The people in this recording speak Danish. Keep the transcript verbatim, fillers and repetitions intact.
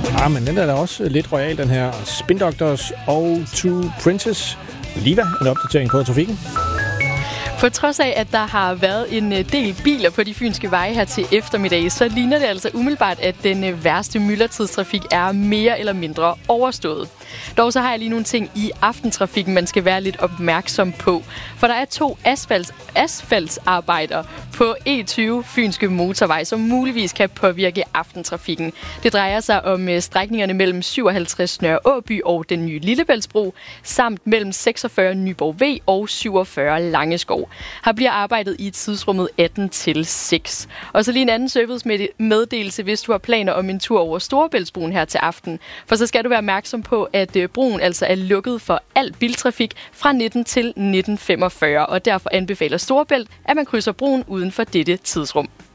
Ah, men den er da også lidt royal, den her Spin Doctors og Two Princes. Liva, en opdatering på trafikken. På trods af, at der har været en del biler på de fynske veje her til eftermiddag, så ligner det altså umiddelbart, at den værste myldretidstrafik er mere eller mindre overstået. Dog så har jeg lige nogle ting i aftentrafikken, man skal være lidt opmærksom på. For der er to asfalt, asfaltsarbejder på E tyve Fynske Motorvej, som muligvis kan påvirke aftentrafikken. Det drejer sig om strækningerne mellem syvoghalvtreds Nørre Åby og den nye Lillebæltsbro, samt mellem seksogfyrre Nyborg V og syvogfyrre Langeskov. Her bliver arbejdet i tidsrummet atten til seks. Og så lige en anden servicemeddelelse, hvis du har planer om en tur over Storebæltsbroen her til aften. For så skal du være opmærksom på, at broen altså er lukket for al biltrafik fra nitten til nitten femogfyrre, og derfor anbefaler Storebælt, at man krydser broen uden for dette tidsrum.